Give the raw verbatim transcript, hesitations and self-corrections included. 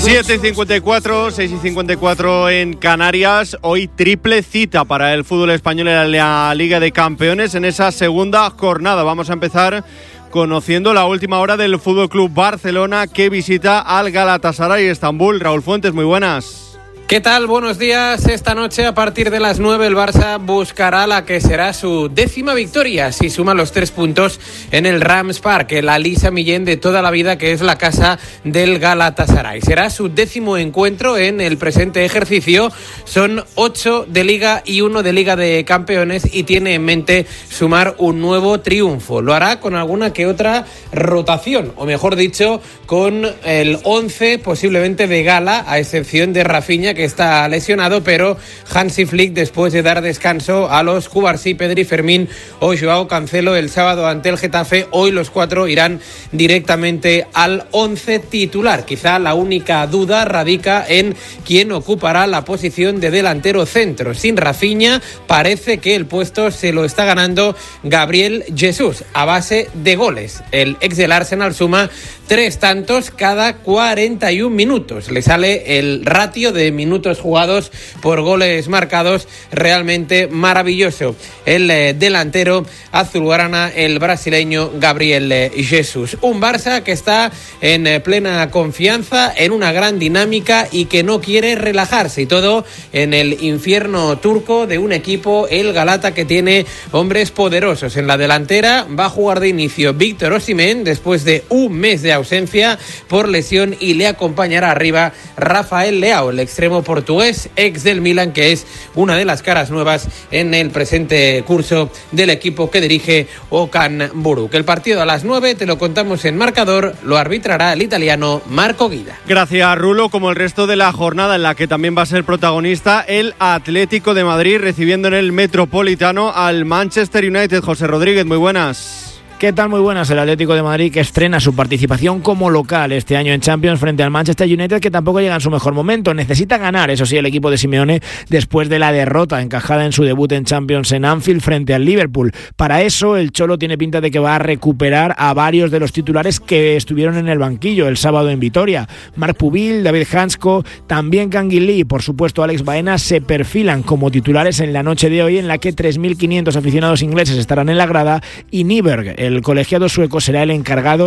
siete y cincuenta y cuatro, seis y cincuenta y cuatro en Canarias. Hoy triple cita para el fútbol español en la Liga de Campeones en esa segunda jornada. Vamos a empezar conociendo la última hora del Fútbol Club Barcelona, que visita al Galatasaray Estambul. Raúl Fuentes, muy buenas. ¿Qué tal? Buenos días. Esta noche a partir de las nueve el Barça buscará la que será su décima victoria si suma los tres puntos en el Rams Park, el Elisa Millén de toda la vida, que es la casa del Galatasaray. Será su décimo encuentro en el presente ejercicio. Son ocho de Liga y uno de Liga de Campeones y tiene en mente sumar un nuevo triunfo. Lo hará con alguna que otra rotación, o mejor dicho, con el once posiblemente de gala, a excepción de Rafinha, que está lesionado, pero Hansi Flick, después de dar descanso a los Cubarsí, Pedri, Fermín o Joao Cancelo el sábado ante el Getafe, hoy los cuatro irán directamente al once titular. Quizá la única duda radica en quién ocupará la posición de delantero centro. Sin Rafinha, parece que el puesto se lo está ganando Gabriel Jesús a base de goles. El ex del Arsenal suma tres tantos cada cuarenta y un minutos. Le sale el ratio de minutos jugados por goles marcados realmente maravilloso. El eh, delantero azulgrana, el brasileño Gabriel eh, Jesús. Un Barça que está en eh, plena confianza, en una gran dinámica y que no quiere relajarse. Y todo en el infierno turco de un equipo, el Galata, que tiene hombres poderosos. En la delantera va a jugar de inicio Víctor Osimhen después de un mes de ausencia por lesión, y le acompañará arriba Rafael Leao, el extremo portugués, ex del Milan, que es una de las caras nuevas en el presente curso del equipo que dirige Okan Buruk. El partido a las nueve te lo contamos en Marcador, lo arbitrará el italiano Marco Guida. Gracias, Rulo. Como el resto de la jornada, en la que también va a ser protagonista el Atlético de Madrid, recibiendo en el Metropolitano al Manchester United. José Rodríguez, muy buenas. ¿Qué tal? Muy buenas. El Atlético de Madrid, que estrena su participación como local este año en Champions frente al Manchester United, que tampoco llega en su mejor momento. Necesita ganar, eso sí, el equipo de Simeone, después de la derrota encajada en su debut en Champions en Anfield frente al Liverpool. Para eso, el Cholo tiene pinta de que va a recuperar a varios de los titulares que estuvieron en el banquillo el sábado en Vitoria. Marc Pubil, David Hansko, también Canguilí y por supuesto Alex Baena se perfilan como titulares en la noche de hoy, en la que tres mil quinientos aficionados ingleses estarán en la grada, y Nyberg, el colegiado sueco, será el encargado